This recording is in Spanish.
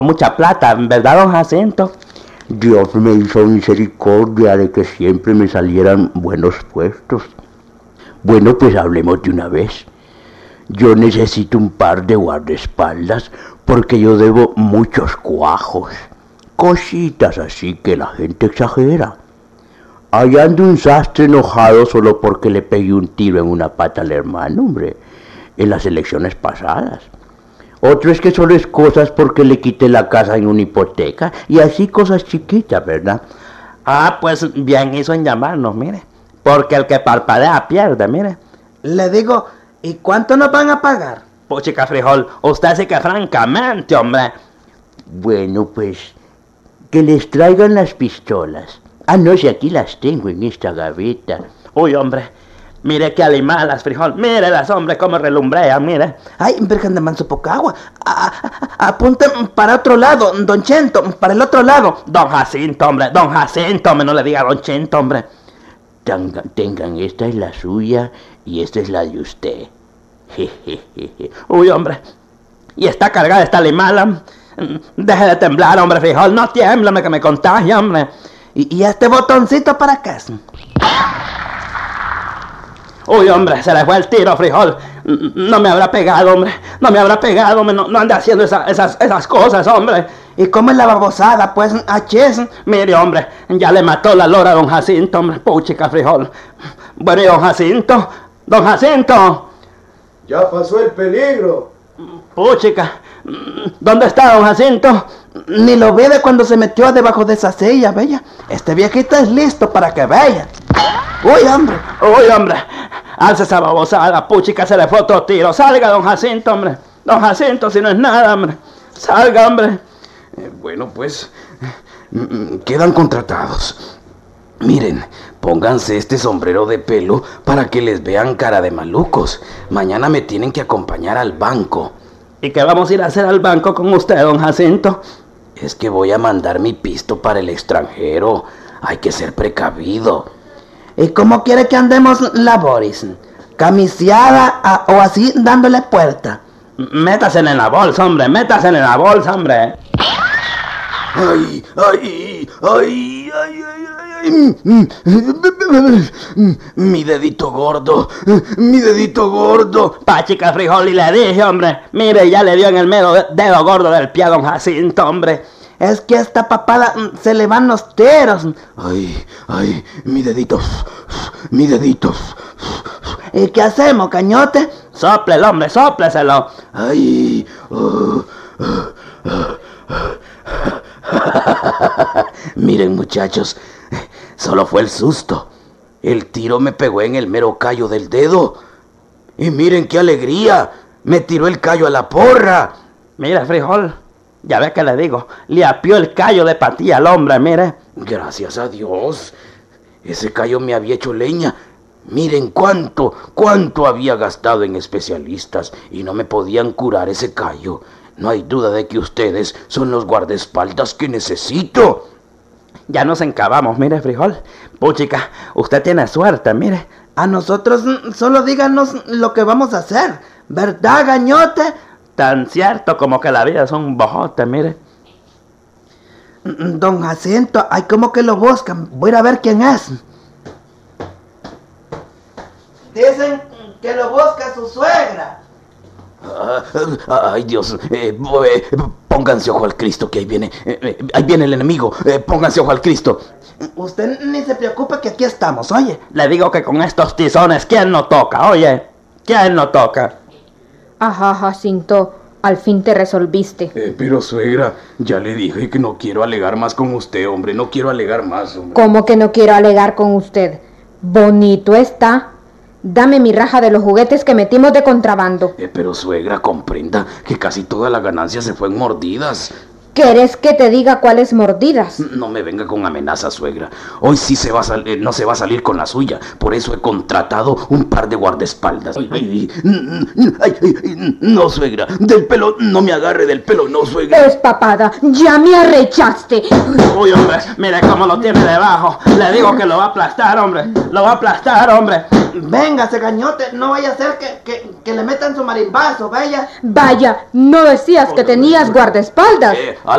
mucha plata, ¿verdad, don Jacinto? Dios me hizo misericordia de que siempre me salieran buenos puestos. Bueno, pues hablemos de una vez. Yo necesito un par de guardaespaldas porque yo debo muchos cuajos. Cositas así que la gente exagera. Allá anda un sastre enojado solo porque le pegué un tiro en una pata al hermano, hombre, en las elecciones pasadas. Otro es que solo es cosas porque le quité la casa en una hipoteca y así cosas chiquitas, ¿verdad? Ah, pues bien hizo en llamarnos, mire. Porque el que parpadea pierde, mire. Le digo, ¿y cuánto nos van a pagar? Puchica frijol, usted sí que francamente, hombre. Bueno, pues, que les traigan las pistolas. Ah, no, si aquí las tengo en esta gaveta. Uy, hombre, mire qué alimalas, frijol. Mírelas, hombre, cómo relumbrean, mire. Ay, virgen de manso poca agua. Apunten para otro lado, don Chento, para el otro lado. Don Jacinto, hombre, no le diga don Chento, hombre. Tengan, esta es la suya y esta es la de usted. Uy, hombre, y está cargada esta limala. Deje de temblar, hombre, frijol, no tiémblame que me contagia, hombre. ¿Y este botoncito para qué es? Uy, hombre, se le fue el tiro, frijol. No me habrá pegado, hombre. No ande haciendo esas cosas, hombre. ¿Y cómo es la babosada, pues, achis? Mire, hombre, ya le mató la lora a don Jacinto, hombre. Puchica, frijol. Bueno, y don Jacinto. Ya pasó el peligro. Puchica, ¿dónde está don Jacinto? Ni lo vi de cuando se metió debajo de esa silla, bella. Este viejito es listo para que vea. Uy, hombre. Alza esa babosada, puchica, se le fue otro tiro. Salga, don Jacinto, hombre. Don Jacinto, si no es nada, hombre. Salga, hombre. Bueno, pues, quedan contratados. Miren, pónganse este sombrero de pelo para que les vean cara de malucos. Mañana me tienen que acompañar al banco. ¿Y qué vamos a ir a hacer al banco con usted, don Jacinto? Es que voy a mandar mi pisto para el extranjero. Hay que ser precavido. ¿Y cómo quiere que andemos la Boris? ¿Camiciada o así dándole puerta? Métase en la bolsa, hombre. ¡Ay! Mi dedito gordo. Pachica frijol, y le dije, hombre. Mire, ya le dio en el mero dedo gordo del pie a don Jacinto, hombre. Es que a esta papada se le van los teros. Ay, mi dedito. ¿Y qué hacemos, cañote? Sople el hombre, sópleselo. Ay, Miren, muchachos, solo fue el susto. El tiro me pegó en el mero callo del dedo. Y miren qué alegría, me tiró el callo a la porra. Mira, frijol, ya ve que le digo, le apió el callo de patilla al hombre, mire. Gracias a Dios, ese callo me había hecho leña. Miren cuánto había gastado en especialistas y no me podían curar ese callo. No hay duda de que ustedes son los guardaespaldas que necesito. Ya nos encabamos, mire, frijol. Puchica, usted tiene suerte, mire. A nosotros solo díganos lo que vamos a hacer. ¿Verdad, gañote? Tan cierto como que la vida es un bojote, mire. Don Jacinto, hay como que lo buscan. Voy a ir a ver quién es. Dicen que lo busca su suegra. Ay, Dios, pónganse ojo al Cristo, que ahí viene el enemigo. Pónganse ojo al Cristo. Usted ni se preocupe que aquí estamos, oye. Le digo que con estos tizones, ¿quién no toca? Oye, ¿quién no toca? Ajá, Jacinto, al fin te resolviste. Pero suegra, ya le dije que no quiero alegar más con usted, hombre. No quiero alegar más, hombre. ¿Cómo que no quiero alegar con usted? Bonito está. Dame mi raja de los juguetes que metimos de contrabando. Pero suegra, comprenda que casi toda la ganancia se fue en mordidas. ¿Quieres que te diga cuáles mordidas? No me venga con amenazas, suegra. Hoy sí no se va a salir con la suya. Por eso he contratado un par de guardaespaldas. No, suegra. Del pelo, no me agarre del pelo, no, suegra. Es papada, ya me arrechaste. Uy, hombre, mire cómo lo tiene debajo. Le digo que lo va a aplastar, hombre. Véngase, gañote, no vaya a ser que le metan su marimbazo, vaya. Vaya, ¿no decías que tenías guardaespaldas?